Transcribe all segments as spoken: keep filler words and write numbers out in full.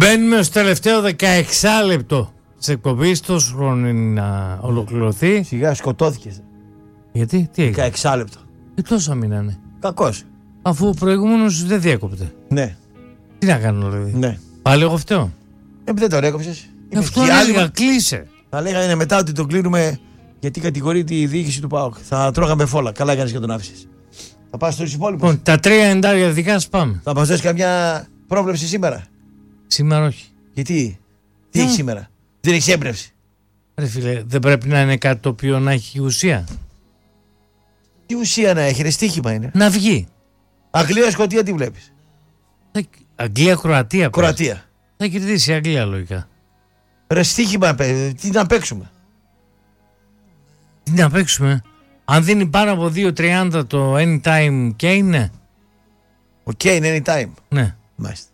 Μπαίνουμε στο τελευταίο δεκαέξι λεπτό της εκπομπής. Τόσο χρόνο είναι να ολοκληρωθεί. Σιγά σκοτώθηκες. Γιατί, τι έγινε? δεκαέξι λεπτό. Ε, τόσα μείνανε. Κακός. Αφού ο προηγούμενος δεν διέκοπτε. Ναι. Τι να κάνω, δηλαδή. Ναι. Πάλι εγώ φταίω. Ε, δεν το έκοψες. Αυτό έλεγα, κλείσε. Θα λέγανε μετά ότι το κλείνουμε γιατί κατηγορείται η διοίκηση του ΠΑΟΚ. Θα τρώγαμε φόλα. Καλά έκανες και τον άφησες. Θα πας στους υπόλοιπους. Λοιπόν, τα τρία εντάρια δικά σου πάμε. Θα μας δώσεις καμιά πρόβλεψη σήμερα? Σήμερα όχι. Γιατί? Τι έχει σήμερα? Δεν έχεις έμπνευση? Ρε φίλε, δεν πρέπει να είναι κάτι το οποίο να έχει ουσία? Τι ουσία να έχει, ρε, στοίχημα είναι. Να βγει. Αγγλία, Σκωτία, τι βλέπεις? Αγγλία, Κροατία. Κροατία. Θα κερδίσει η Αγγλία λογικά. Ρε, στοίχημα, τι να παίξουμε? Τι να παίξουμε? Αν δίνει πάνω από δύο τριάντα το anytime και είναι. Ο Kane anytime. Ναι. Μάλιστα.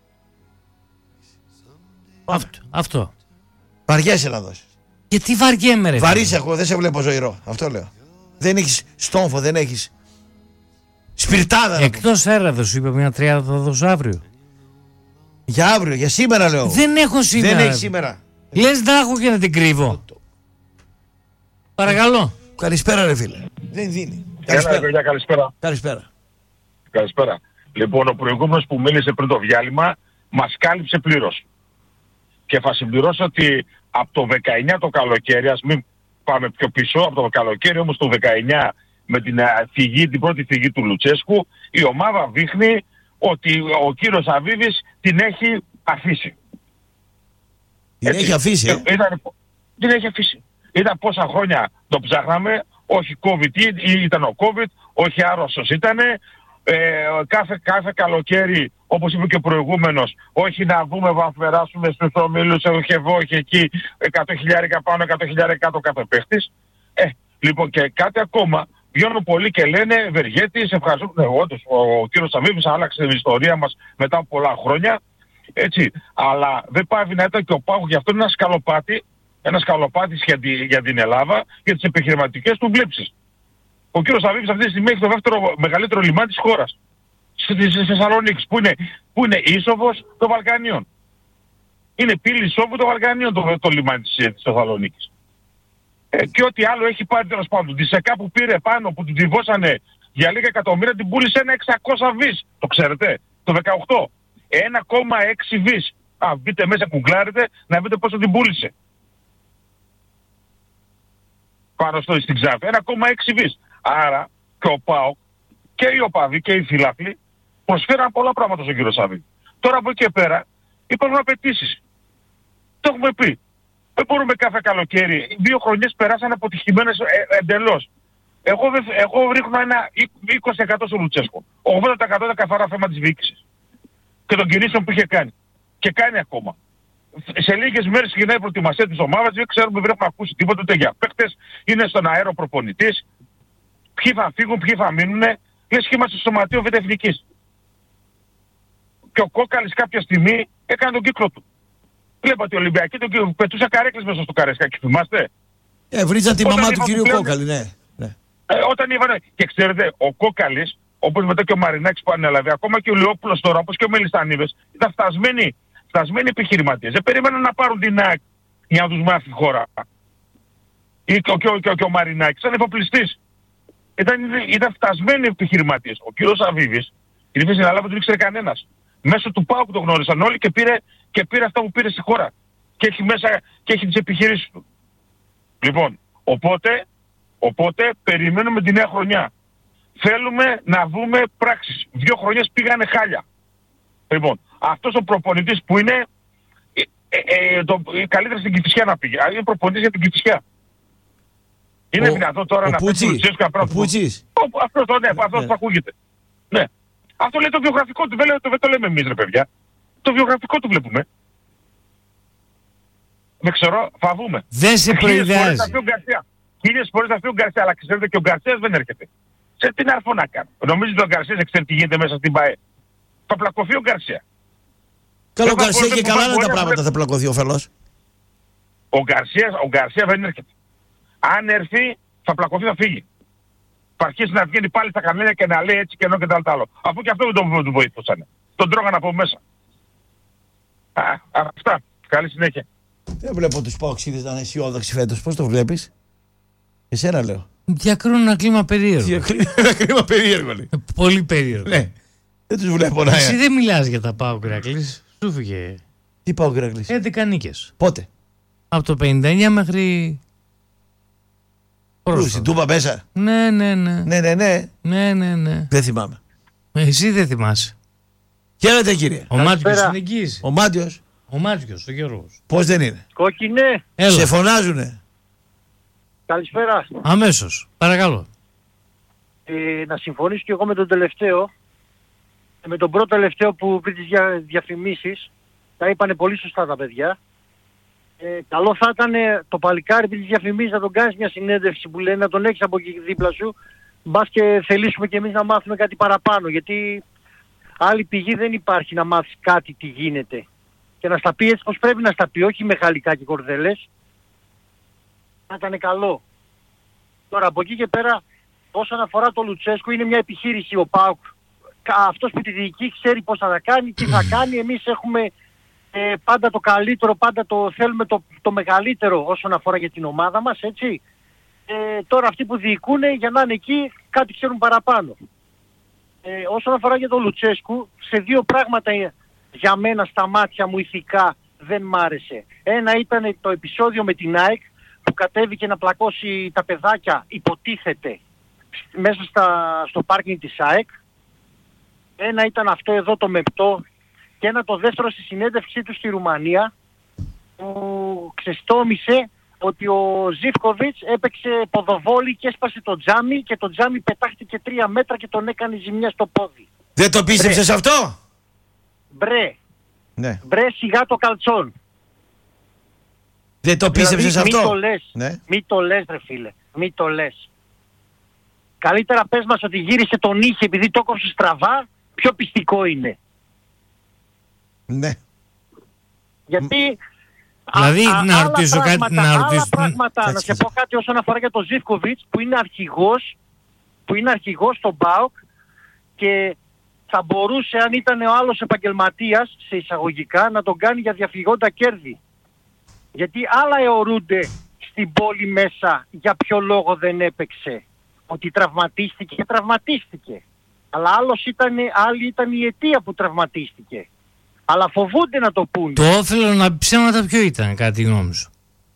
Αυτό. αυτό. Βαριέσαι να δώσεις. Γιατί βαριέμαι, ρε? Βαρύς εγώ, δεν σε βλέπω ζωηρό. Αυτό λέω. Δεν έχεις στόμφο, δεν έχεις σπιρτάδα. Εκτός έραδος σου είπε μια τριάντα θα δώσω αύριο. Για αύριο, για σήμερα λέω. Δεν έχω σήμερα. Δεν έχει σήμερα. Λες να έχω και να την κρύβω. Παρακαλώ. Καλησπέρα, ρε φίλε. Δεν δίνει. Καλησπέρα. Έλα, καλησπέρα. Καλησπέρα. Καλησπέρα. Λοιπόν, ο προηγούμενος που μίλησε πριν το διάλειμμα μας κάλυψε πλήρως. Και θα συμπληρώσω ότι από το δεκαεννιά το καλοκαίρι, ας μην πάμε πιο πίσω, από το καλοκαίρι όμως το δεκαεννιά με την, φυγή, την πρώτη φυγή του Λουτσέσκου, η ομάδα δείχνει ότι ο κύριος Αβίβης την έχει αφήσει. Την Έτσι, έχει αφήσει, ε? Ήταν, την έχει αφήσει. Ήταν πόσα χρόνια το ψάχναμε, όχι COVID ή ήταν ο COVID, όχι άρρωστος ήτανε. Ε, κάθε, κάθε καλοκαίρι, όπως είπε και ο προηγούμενος, όχι να δούμε, θα περάσουμε στους ομίλους, όχι εδώ, όχι εκεί, εκατό χιλιάρικα πάνω, εκατό χιλιάρικα κάτω κάθε παίχτης. Ε, λοιπόν, και κάτι ακόμα, βγαίνουν πολλοί και λένε, Βεργέτης, ευχαριστούμε, όντως, ο, ο κύριος Σαββίδης άλλαξε την ιστορία μας μετά από πολλά χρόνια, έτσι, αλλά δεν πάβει να ήταν και ο ΠΑΟΚ, γι' αυτό είναι ένα σκαλοπάτι, ένα σκαλοπάτι για, τη, για την Ελλάδα, για τις επιχειρηματικές του βλέψεις. Ο κύριος Αβίβης αυτή τη στιγμή έχει το δεύτερο μεγαλύτερο λιμάνι της χώρας. Στη Θεσσαλονίκη, που είναι, που είναι ίσοβος των Βαλκανίων. Είναι πύλη ισόβου των Βαλκανίων το, το λιμάνι της, της Θεσσαλονίκης. Ε, και ό,τι άλλο έχει πάρει τέλος πάντων. Τη ΣΕΚΑ που πήρε πάνω, που την τριβώσανε για λίγα εκατομμύρια, την πούλησε ένα εξακόσια δις. Το ξέρετε, το δεκαοκτώ. ένα κόμμα έξι δις. Α, μπείτε μέσα, κουγκλάρετε, να δείτε πόσο την πούλησε. Πάνω στο στην Ξάφη. ένα κόμμα έξι δις. Άρα και ο ΠΑΟΚ και οι οπαδοί και οι φιλάθλοι προσφέραν πολλά πράγματα στον κύριο Σαββίδη. Τώρα από εκεί και πέρα υπάρχουν απαιτήσεις. Το έχουμε πει. Δεν μπορούμε κάθε καλοκαίρι. Δύο χρονιές περάσαν αποτυχημένες ε, εντελώς. Εγώ, δε, εγώ ρίχνω ένα είκοσι τοις εκατό στο Λουτσέσκο. ογδόντα τοις εκατό είναι καθαρά θέμα της διοίκησης. Και των κινήσεων που είχε κάνει. Και κάνει ακόμα. Σε λίγες μέρες ξεκινάει η προετοιμασία της ομάδας. Δεν ξέρουμε, δεν έχουμε ακούσει τίποτα ούτε για παίκτες. Είναι στον αέρο προπονητής. Ποιοι θα φύγουν, ποιοι θα μείνουνε. Λες και είμαστε στο σωματείο Β' Εθνικής. Και ο Κόκαλης κάποια στιγμή έκανε τον κύκλο του. Βλέπατε οι Ολυμπιακοί τον κύκλο, πετούσα καρέκλες μέσα στο Καρέσκακι, θυμάστε? Ε, βρίζαν τη μαμά του κυρίου Κόκαλη, ναι. ναι. Ε, όταν είπανε, και ξέρετε, ο Κόκαλης, όπως μετά και ο Μαρινάκης που ανέλαβε, ακόμα και ο Λεόπουλος τώρα, όπως και ο Μελισανίδης, ήταν φτασμένοι, φτασμένοι επιχειρηματίες. Δεν περίμεναν να πάρουν την ΑΕΚ για να τους μάθει η χώρα. Ή και ο, και ο, και ο, και ο Μαρινάκης ήταν εφοπλιστής. Ήταν, ήταν φτασμένοι επιχειρηματίες. Ο κύριος Αβίβης, η θέση να λάβει δεν ήξερε κανένας. Μέσω του ΠΑΟΚ το γνώρισαν όλοι και πήρε, και πήρε αυτά που πήρε στη χώρα. Και έχει μέσα και έχει τις επιχειρήσεις του. Λοιπόν, οπότε, οπότε περιμένουμε τη νέα χρονιά. Θέλουμε να δούμε πράξεις. Δύο χρονιές πήγανε χάλια. Λοιπόν, αυτός ο προπονητής που είναι ε, ε, ε, το, ε, καλύτερα στην Κηφισιά να πήγε. Είναι προπονητής για την Κηφισιά. Είναι ο, δυνατό τώρα ο να πει ο Πούτσης. Αυτό το, ναι, αυτός που ακούγεται. Ναι. Αυτό λέει το βιογραφικό του. Δεν, λέει, το, δεν το λέμε εμείς, ρε παιδιά. Το βιογραφικό του βλέπουμε. Δεν ξέρω, θα δούμε. Δεν σε προειδεάζει. Χίλιες φορές θα πει ο Γκαρσία, αλλά ξέρετε και ο Γκαρσίας δεν έρχεται. Σε τι να έρθω να κάνω. Νομίζεις ότι ο Γκαρσίας δεν ξέρει τι γίνεται μέσα στην ΠΑΕ. Θα πλακωθεί ο Γκαρσία. Καλό ο Γκαρσία και καλά είναι τα πράγματα, θα πλακωθεί ο φελός. Ο Γκαρσία, ο Γκαρσία δεν έρχεται. Αν έρθει, θα πλακωθεί, θα φύγει. Θα αρχίσει να βγαίνει πάλι στα κανάλια και να λέει έτσι και ενώ και τα άλλο. Αφού και αυτό δεν τον βοηθούσαν. Τον τρώγαν από μέσα. Α, αυτά. Καλή συνέχεια. Δεν βλέπω τους Παοξίδες να είναι αισιόδοξοι φέτος. Πώς το βλέπεις? Εσένα λέω. Διακρίνουν ένα κλίμα περίεργο. Ένα κλίμα περίεργο λέει. Πολύ περίεργο. Ναι. Δεν τους βλέπω να Εσύ είναι. δεν μιλάς για τα ΠΑΟΚ, Ηρακλής. Σου φύγε Τι πάω Ηρακλής? έντεκα νίκες. Πότε? Από το πενήντα εννιά μέχρι... Πού, πρόσφατα. στην Τούμπα μέσα? Ναι, ναι, ναι. Ναι, ναι, ναι. Ναι, ναι, ναι. Δεν θυμάμαι. Εσύ δεν θυμάσαι. Χαίρετε κύριε. Ο Μάτιος είναι εγγύηση. Ο Μάτιος. Ο Μάτιος, ο Γιώργος. Πώς δεν είναι? Κόκκινε, Έλα, Σε φωνάζουνε. καλησπέρα. αμέσως. Παρακαλώ. Ε, να συμφωνήσω και εγώ με τον τελευταίο. Ε, με τον πρώτο τελευταίο που πριν τις δια, διαφημίσεις, τα είπανε πολύ σωστά τα παιδιά. Ε, καλό θα ήταν το παλικάρι πριν τις διαφημίσεις να τον κάνεις μια συνέντευξη που λένε, να τον έχεις από εκεί δίπλα σου. Μπας και θελήσουμε και εμείς να μάθουμε κάτι παραπάνω. Γιατί άλλη πηγή δεν υπάρχει να μάθεις κάτι τι γίνεται. Και να στα πει έτσι πως πρέπει να στα πει, όχι με χαλικά και κορδελές. Να ήταν καλό. Τώρα από εκεί και πέρα, όσον αφορά το Λουτσέσκου, είναι μια επιχείρηση ο ΠΑΟΚ. Αυτός που τη διοικεί ξέρει πώς θα τα κάνει, τι θα κάνει. Εμείς έχουμε ε, πάντα το καλύτερο, πάντα το θέλουμε το, το μεγαλύτερο όσον αφορά για την ομάδα μας, έτσι. Ε, τώρα αυτοί που διοικούν για να είναι εκεί κάτι ξέρουν παραπάνω. Ε, όσον αφορά για τον Λουτσέσκου, σε δύο πράγματα για μένα στα μάτια μου ηθικά δεν μ' άρεσε. Ένα ήταν το επεισόδιο με την ΑΕΚ που κατέβηκε να πλακώσει τα παιδάκια, υποτίθεται, μέσα στα, στο πάρκινγκ της ΑΕΚ. Ένα ήταν αυτό εδώ το μεπτό και ένα το δεύτερο στη συνέντευξή του στη Ρουμανία που ξεστόμησε ότι ο Ζίβκοβιτς έπαιξε ποδοβόλι και έσπασε το τζάμι και το τζάμι πετάχτηκε τρία μέτρα και τον έκανε ζημιά στο πόδι. Δεν το πίστεψες αυτό? Μπρε, Ναι. μπρε σιγά το καλτσόν. Δεν το πίστεψες Δηλαδή, αυτό? Μη το λες, Ναι. μη το λες ρε φίλε, μη το λες. Καλύτερα πες μας ότι γύρισε τον είχε επειδή το έκοψε στραβά, πιο πιστικό είναι. Ναι. Γιατί... Δηλαδή, α, α, να άλλα ρωτήσω κάτι, πράγματα, να άλλα ρωτήσω- πράγματα, να Κάτσε, σε πω κάτι όσον αφορά για τον Ζίβκοβιτς που είναι αρχηγός, που είναι αρχηγός στον ΠΑΟΚ και θα μπορούσε αν ήταν ο άλλος επαγγελματίας σε εισαγωγικά να τον κάνει για διαφυγόντα κέρδη. Γιατί άλλα αιωρούνται στην πόλη μέσα για ποιο λόγο δεν έπαιξε. Ότι τραυματίστηκε και τραυματίστηκε. Αλλά άλλος ήταν, άλλη ήταν η αιτία που τραυματίστηκε. Αλλά φοβούνται να το πούνε. Το όφελο να πει ψέματα ποιο ήταν, κατά τη γνώμη σου?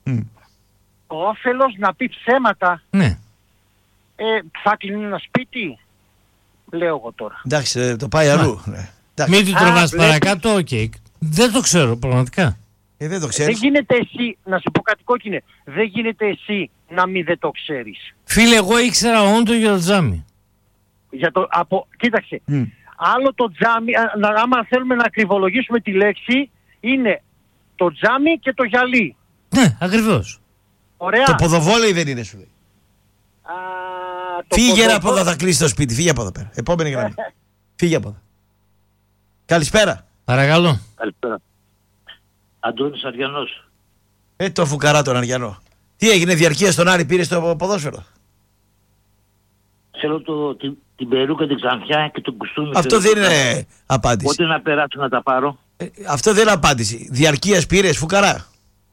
Το όφελος να πει ψέματα. Ναι. Ε, θα κλείνει ένα σπίτι. Λέω εγώ τώρα. Εντάξει, ε, το πάει αλλού. Ναι. Εντάξει. Μην του Α, τραβάς βλέπεις. παρακάτω, οκ. Δεν το ξέρω, πραγματικά. Ε, δεν το Δεν ξέρεις. γίνεται εσύ, να σου πω κάτι κόκκινε, δεν γίνεται εσύ να μην δεν το ξέρεις. Φίλε, εγώ ήξερα όντως για το τζάμι. Για το, από, κοίταξε, Μμ. άλλο το τζάμι, α, να, άμα θέλουμε να ακριβολογήσουμε τη λέξη, είναι το τζάμι και το γυαλί. Ναι, ακριβώς. Ωραία. Το ποδοβόλεϊ δεν είναι, σου λέει. Α, το Φύγε ποδοβόλ- από εδώ, θα κλείσει το σπίτι. Φύγε από εδώ πέρα. Επόμενη γραμμή. Φύγε από εδώ. Καλησπέρα. Παρακαλώ. Καλησπέρα. Αντώνης Αριανός. Ε, το φουκαρά τον Αριανό. Τι έγινε, διαρκεία στον Άρη, πήρε στο ποδόσφαιρο? Θέλω το, την, την περούκα, την ξανθιά και τον κουστούμι. Αυτό θέλω. δεν είναι απάντηση. Πότε να περάσω να τα πάρω. Ε, αυτό δεν είναι απάντηση. Διαρκεία πήρε, φουκαρά.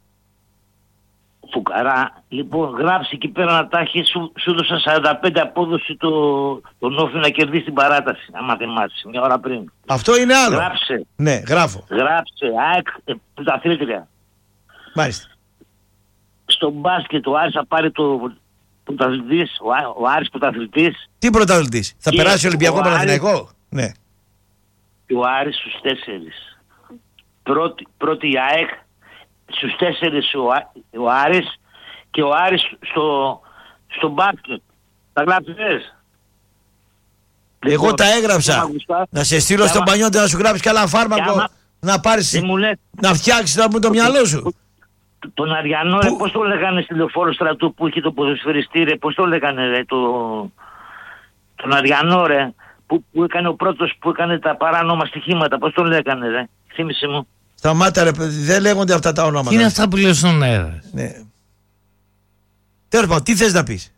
Φουκαρά. Λοιπόν, γράψει εκεί πέρα να τα έχει. Σου, σου δώσα σαράντα πέντε απόδοση το, τον Όφη να κερδίσει την παράταση. Άμα θυμάσαι, μια ώρα πριν. Αυτό είναι άλλο. Γράψε. Ναι, γράφω. Γράψε. ΑΕΚ, ε, πρωταθλήτρια. Μάλιστα. Στο μπάσκετ ο Άρης θα πάρει το πρωταθλητής. Ο, Ά- ο Άρης πρωταθλητής. Τι πρωταθλητή, θα Και περάσει ο Ολυμπιακό ο Άρης- Παναθηναϊκό? Ναι. Και ο Άρης στους τέσσερις. Πρώτη, πρώτη η ΑΕΚ, στους τέσσερις ο, Α- ο Άρης και ο Άρης στο, στο μπάσκετ. Τα γράψες? Εγώ τα έγραψα. Να σε στείλω στον Πανιόντε να σου γράψει καλά φάρμακο. άμα- Να πάρει. Δεν μου λες, Να φτιάξει το, το μυαλό σου. τον Αριανό, ρε, Πού- πώς το λέγανε στη Λεωφόρο Στρατού που είχε το ποδοσφαιριστή, ρε, πώς το λέγανε, ρε, το... τον Αριανό, ρε, που, που έκανε ο πρώτος που έκανε τα παράνομα στοιχήματα, πώς το λέγανε, ρε, θύμισε μου. Σταμάτα ρε παιδί, δεν λέγονται αυτά τα ονόματα. Τι είναι αυτά που λέω στον αέρα? Ναι. Τέλος πάντων, τι θες να πεις?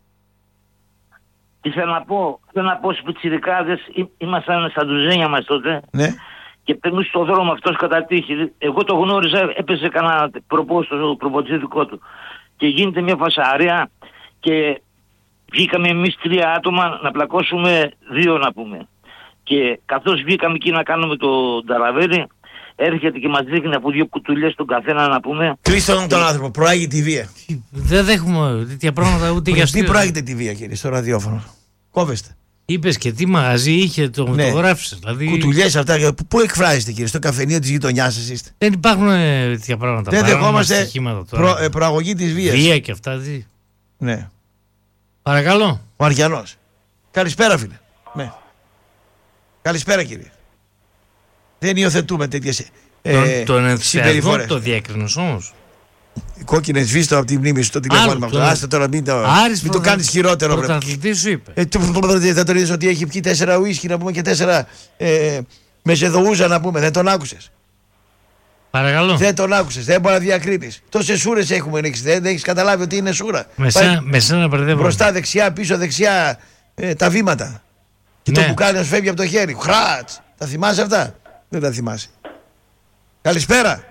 Τι θέλω να πω, θέλω να πω στους πιτσιρικάδες, ήμασταν στα ντουζένια μας τότε Ναι. και περνούσε στον δρόμο αυτός κατά τύχη. Εγώ το γνώριζα, έπεσε κανένα προπό στο προποτζή δικό του. Και γίνεται μια φασαρία και βγήκαμε εμείς τρία άτομα να πλακώσουμε δύο να πούμε. Και καθώς βγήκαμε εκεί να κάνουμε το ταραβέρι, έρχεται και μας δείχνει από δύο κουτουλιές τον καθένα να πούμε. Κλείστον τον άνθρωπο, προάγει τη βία. Δεν δέχομαι τέτοια πράγματα ούτε για Τι προάγεται τη βία, κύριε, στο ραδιόφωνο? Κόβεστε. Είπες και τι μαγαζί είχε, το, Ναι. το γράφεις. Δηλαδή... Κουτουλιές αυτά, πού εκφράζεστε, κύριε? Στο καφενείο της γειτονιάς σας είστε? Δεν υπάρχουν ε, τέτοια πράγματα. Δεν παράνομα δεχόμαστε στοιχήματα τώρα. προ, ε, προαγωγή της βίας. Βία και αυτά. Τι. Ναι. Παρακαλώ. Ο Αριανός. Καλησπέρα, φίλε. Ναι. Καλησπέρα, κύριε. Δεν υιοθετούμε τέτοιες ε, τον τον ενθουσιασμό συμπεριφορές. το διέκρινος όμως. Κόκκινες σβήστο από τη μνήμη σου το τηλεφώνημα. τον- Άστε τώρα, μην το, Άρης μην το πρωτα- κάνεις χειρότερο. βρε. Πρωταθλητής σου είπε. Ε, του- δεν τον είδες ότι έχει πιει τέσσερα ουίσκι να πούμε και τέσσερα ε, μεζεδοούζα να πούμε? Δεν τον άκουσες? Παρακαλώ. Δεν τον άκουσες, δεν μπορεί να διακρίνεις. Τόσες σούρες έχουμε ρίξει, δεν έχεις καταλάβει ότι είναι σούρα? Με Πάει σένα- με σένα μπερδεύω. μπροστά, δεξιά, πίσω, δεξιά ε, τα βήματα. Και Ναι. το που κάνει να σου φεύγει από το χέρι. Χράτς. Τα θυμάσαι αυτά? Δεν τα θυμάσαι. Καλησπέρα.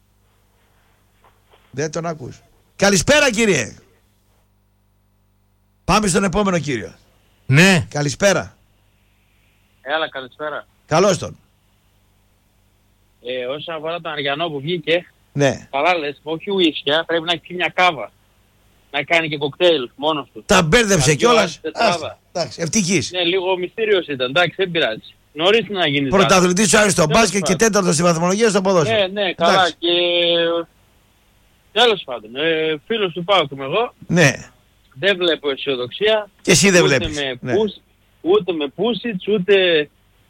Δεν τον ακούς. Καλησπέρα, κύριε. Πάμε στον επόμενο κύριο. Ναι. Καλησπέρα. Έλα, καλησπέρα. Καλώς τον. Ε, όσον αφορά τον Αριανό που βγήκε, Ναι. καλά λες, όχι ουίσκια, πρέπει να έχει πιει μια κάβα. Να κάνει και κοκτέιλ μόνος του. Τα μπέρδεψε Αντί κιόλας. βάζει τετράδα. Άστα. Εντάξει, ευτυχής. Ναι, λίγο μυστήριος ήταν, εντάξει, δεν πειράζει. Νωρίς να γίνει. Πρωταθλητής του Άρη στο Τέλος μπάσκετ και πάντων. τέταρτο στη βαθμολογία στο ποδόσφαιρο. Ναι, ναι, καλά. Εντάξει. Και τέλος πάντων, ε, φίλος του Πάουκ είμαι εγώ, Ναι. δεν βλέπω αισιοδοξία. Και εσύ δεν ούτε βλέπεις. Με Ναι. πούς, ούτε με Πούσιτς, ούτε...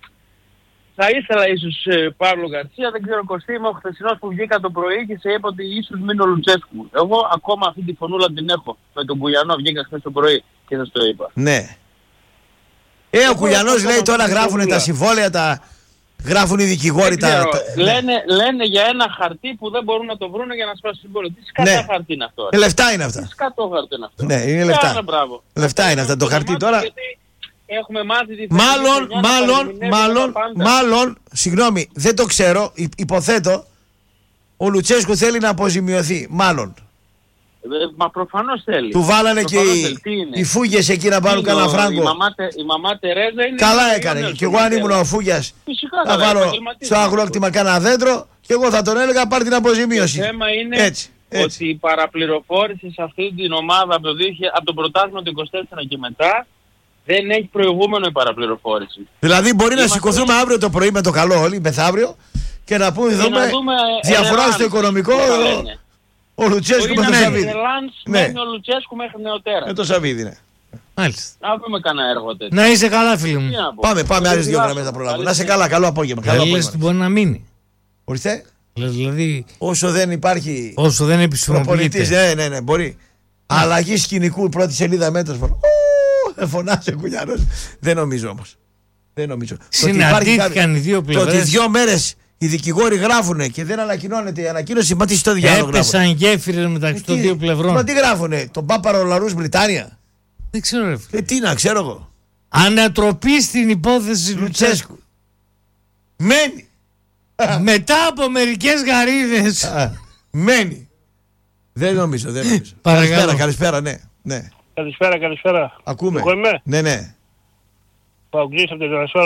Θα ήθελα ίσως ε, Παύλο Γκαρσία, δεν ξέρω Κωστή, είμαι ο χθεσινός που βγήκα το πρωί και σε είπε ότι ίσως μείνει ο Λουτσέσκου. Εγώ ακόμα αυτή τη φωνούλα την έχω. Με τον Κουλιανό βγήκα χθες το πρωί και σας το είπα. Ναι. Ε, ο Εγώ Κουλιανός έχω λέει ακόμα τώρα αυτή τη γράφουν τα φωνούλα. συμβόλαια, τα γράφουν οι δικηγόροι. Δεν Τα, ξέρω, τα- ναι. λένε, λένε για ένα χαρτί που δεν μπορούν να το βρουν για να σπάσουν συμβόλαιο. Τι σκατά Ναι. χαρτί είναι αυτό? Ε, λεφτά είναι Τι αυτά. σκατό χαρτί είναι αυτό? Ναι, είναι Κάνα λεφτά. μπράβο. Λεφτά είναι αυτά. Το χαρτί μάθει τώρα. γιατί έχουμε μάθει τη Μάλλον, φετινή χρονιά να μάλλον, παρεμηνεύουμε μάλλον, τα πάντα. μάλλον, συγγνώμη, δεν το ξέρω, υ- υποθέτω, ο Λουτσέσκου θέλει να αποζημιωθεί. Μάλλον. Ε, Μα προφανώς θέλει. Του βάλανε και Προφανώς οι, θέλει. Τι είναι? οι φούγες εκεί να πάρουν Είναι κανένα ο- Η φράγκο. μαμά, Τε- η μαμά Τερέζα είναι... Καλά είναι έκανε. νέος Και εγώ αν πολιτής. ήμουν ο Φούγιας Φυσικά θα καλά, βάλω επαγγελματής στο είναι αγρόκτημα αυτό. κανένα δέντρο και εγώ θα τον έλεγα πάρει την αποζημίωση. Το θέμα είναι Έτσι, έτσι. ότι η παραπληροφόρηση σε αυτή την ομάδα από το, δύο χιλιάδες από το πρωτάθλημα του είκοσι τέσσερα και μετά δεν έχει προηγούμενο η παραπληροφόρηση. Δηλαδή μπορεί να Είμαστε- σηκωθούμε αύριο το πρωί με το καλό όλοι, μεθαύριο, και να πούμε, Και δούμε, να δούμε διαφορά Ρελάνς, στο οικονομικό, που τα ο, λένε. ο Λουτσέσκου Μπορεί με να τον μένει Σαββίδη. Ρελάνς, Ναι. μένει ο Λουτσέσκου μέχρι νεοτέρα. Με τον Σαββίδη, ναι. Μάλιστα. Να δούμε κανένα έργο τέτοιο. Να είσαι καλά, φίλε μου. Τι να πω. Πάμε, πάμε, Το άλλες δύο δηλώσω. γραμμές θα προλάβουμε. Καλή Να είσαι συνέχεια. καλά, καλό απόγευμα. Καλό Δηλαδή λες απόγευμα. ότι μπορεί να μείνει. Ορίστε, Δηλαδή όσο δεν υπάρχει όσο δεν προπονητής, επισημοποιείται. ναι, ναι, ναι, μπορεί. Αλλαγή σκηνικού, πρώτη σελίδα μέτρος. Ου, Δεν φωνάζει ο Κουλιανός. Δεν νομίζω όμως. Δεν νομίζω. Το ότι υπάρχει Συναντήθηκαν κάποιο- οι δύο Το ότι πλευρές. δύο μέρες οι δικηγόροι γράφουνε και δεν ανακοινώνεται η ανακοίνωση, μα τι στο διάλογο γράφουνε. Έπεσαν γέφυρες μεταξύ των Τι- δύο Μα πλευρών. τι γράφουνε, τον Πάπαρο Λαρούς Βρυτάνια. Δεν ξέρω, ρε φίλε. Ε, τι να ξέρω εγώ. Ανατροπή στην υπόθεση Λουτσέσκου. Λουτσέσκου. Μένει. Μετά από μερικές γαρίδες. Α, Μένει. Δεν νομίζω, δεν νομίζω. Παρακαλώ. Καλησπέρα, καλησπέρα, ναι. ναι. Καλησπέρα, καλησπέρα. Ακούμε. Εγώ είμαι. Ναι, ναι. Παοκτζής από την Ελασσόρα.